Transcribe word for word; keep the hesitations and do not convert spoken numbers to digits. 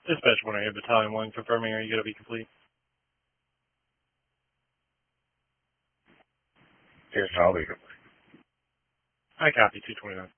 Dispatch one eight, Battalion one, confirming, are you going to be complete? Yes, I'll be complete. I copy, two twenty-nine.